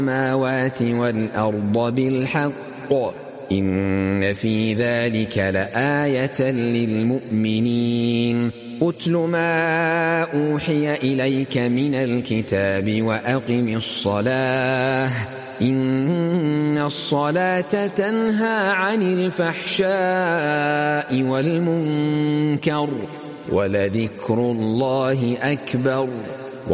السماوات والأرض بالحق إن في ذلك لآية للمؤمنين أتل ما أوحي إليك من الكتاب وأقم الصلاة إن الصلاة تنهى عن الفحشاء والمنكر ولذكر الله أكبر